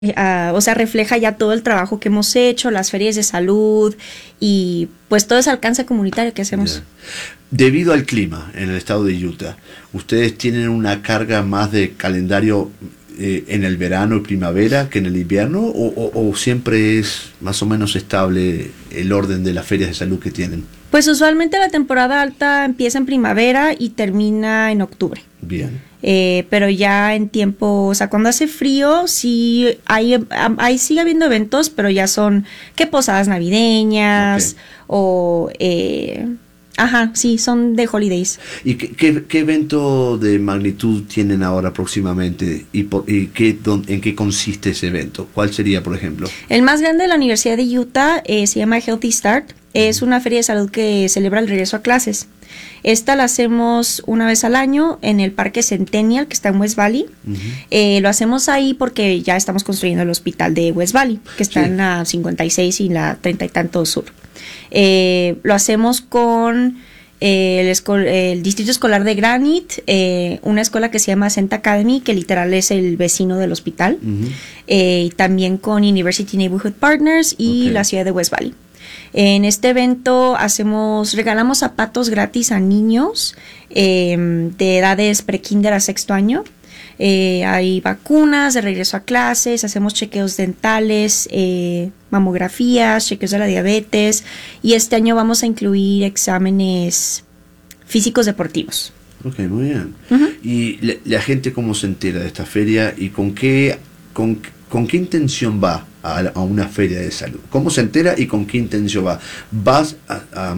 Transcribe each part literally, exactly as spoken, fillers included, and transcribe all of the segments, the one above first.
Uh, o sea, refleja ya todo el trabajo que hemos hecho, las ferias de salud y pues todo ese alcance comunitario que hacemos. Yeah. Debido al clima en el estado de Utah, ¿ustedes tienen una carga más de calendario eh, en el verano y primavera que en el invierno? O, o, ¿O siempre es más o menos estable el orden de las ferias de salud que tienen? Pues usualmente la temporada alta empieza en primavera y termina en octubre. Bien. Eh, pero ya en tiempo, o sea, cuando hace frío, sí hay, hay sigue habiendo eventos, pero ya son que posadas navideñas, okay. o eh, ajá, sí, son de holidays. ¿Y qué, qué, qué evento de magnitud tienen ahora próximamente? ¿Y, por, y qué, don, en qué consiste ese evento? ¿Cuál sería, por ejemplo? El más grande de la Universidad de Utah eh, se llama Healthy Start. Es una feria de salud que celebra el regreso a clases. Esta la hacemos una vez al año en el Parque Centennial, que está en West Valley. Uh-huh. Eh, lo hacemos ahí porque ya estamos construyendo el hospital de West Valley, que está sí. en la cincuenta y seis y la treinta y tanto sur. Eh, lo hacemos con eh, el, esco- el Distrito Escolar de Granite, eh, una escuela que se llama Ascent Academy, que literal es el vecino del hospital. Uh-huh. eh, y también con University Neighborhood Partners y okay. la ciudad de West Valley. En este evento hacemos, regalamos zapatos gratis a niños eh, de edades pre-kinder a sexto año. Eh, hay vacunas de regreso a clases, hacemos chequeos dentales, eh, mamografías, chequeos de la diabetes, y este año vamos a incluir exámenes físicos deportivos. Ok, muy bien. Uh-huh. ¿Y la, la gente cómo se entera de esta feria y con qué, con, con qué intención va a, a una feria de salud? ¿Cómo se entera y con qué intención va? ¿Vas a, a,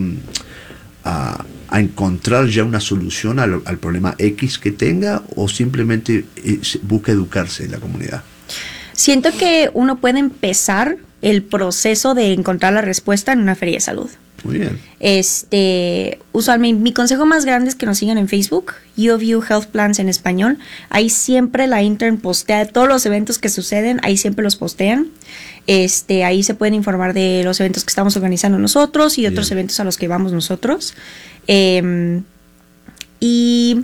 a, a encontrar ya una solución al, al problema X que tenga o simplemente eh, busca educarse en la comunidad? Siento que uno puede empezar el proceso de encontrar la respuesta en una feria de salud. Muy bien. Este, usualmente mi consejo más grande es que nos sigan en Facebook, U of U Health Plans en español. Ahí siempre la intern postea todos los eventos que suceden, ahí siempre los postean. Este, ahí se pueden informar de los eventos que estamos organizando nosotros y de otros eventos a los que vamos nosotros. Eh, y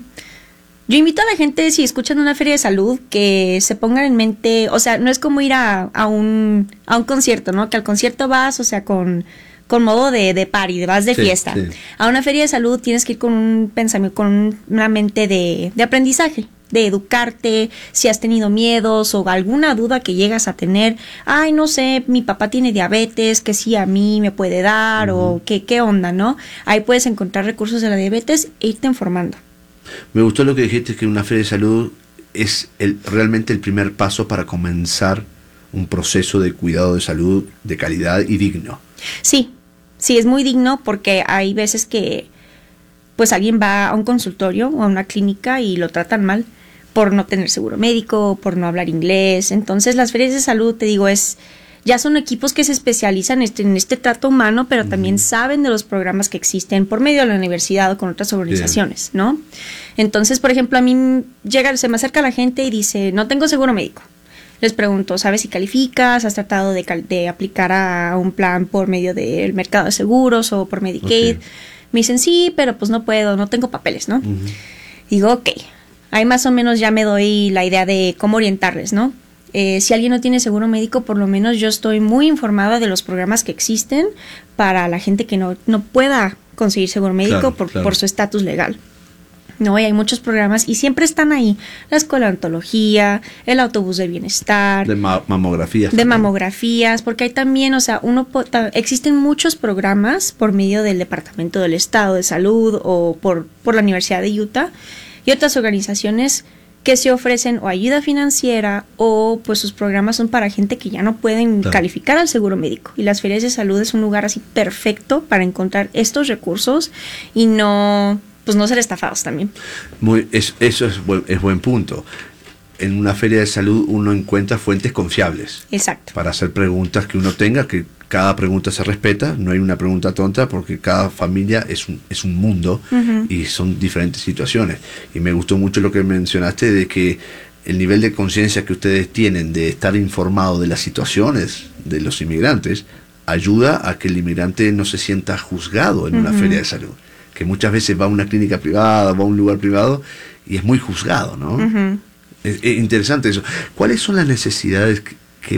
yo invito a la gente, si escuchan una feria de salud, que se pongan en mente, o sea, no es como ir a, a un a un concierto, ¿no? Que al concierto vas, o sea, con con modo de, de party, de vas de sí, fiesta. Sí. A una feria de salud tienes que ir con un pensamiento, con una mente de, de aprendizaje, de educarte, si has tenido miedos o alguna duda que llegas a tener. Ay, no sé, mi papá tiene diabetes, que sí a mí me puede dar, uh-huh. o qué, qué onda, ¿no? Ahí puedes encontrar recursos de la diabetes e irte informando. Me gustó lo que dijiste, que una feria de salud es el, realmente el primer paso para comenzar un proceso de cuidado de salud de calidad y digno. Sí. Sí, es muy digno porque hay veces que pues alguien va a un consultorio o a una clínica y lo tratan mal por no tener seguro médico, por no hablar inglés. Entonces las ferias de salud, te digo, es ya son equipos que se especializan este, en este trato humano, pero uh-huh. también saben de los programas que existen por medio de la universidad o con otras organizaciones, yeah. ¿no? Entonces, por ejemplo, a mí llega, se me acerca la gente y dice, no tengo seguro médico. Les pregunto, ¿sabes si calificas? ¿Has tratado de, de aplicar a un plan por medio del mercado de seguros o por Medicaid? Okay. Me dicen, sí, pero pues no puedo, no tengo papeles, ¿no? Uh-huh. Digo, ok, ahí más o menos ya me doy la idea de cómo orientarles, ¿no? Eh, si alguien no tiene seguro médico, por lo menos yo estoy muy informada de los programas que existen para la gente que no, no pueda conseguir seguro médico claro, por, claro. por su estatus legal. No, y hay muchos programas y siempre están ahí. La escuela de odontología, el autobús de bienestar. De ma- mamografías. De también. mamografías, porque hay también, o sea, uno po- ta- existen muchos programas por medio del Departamento del Estado de Salud o por, por la Universidad de Utah y otras organizaciones que se ofrecen o ayuda financiera o pues sus programas son para gente que ya no pueden claro. calificar al seguro médico. Y las ferias de salud es un lugar así perfecto para encontrar estos recursos y no... pues no ser estafados también. Muy, es, eso es buen, es buen punto. En una feria de salud uno encuentra fuentes confiables. Exacto. Para hacer preguntas que uno tenga, que cada pregunta se respeta, no hay una pregunta tonta porque cada familia es un, es un mundo uh-huh. y son diferentes situaciones. Y me gustó mucho lo que mencionaste de que el nivel de conciencia que ustedes tienen de estar informado de las situaciones de los inmigrantes ayuda a que el inmigrante no se sienta juzgado en uh-huh. una feria de salud. Que muchas veces va a una clínica privada, va a un lugar privado y es muy juzgado, ¿no? Uh-huh. Es, es interesante eso. ¿Cuáles son las necesidades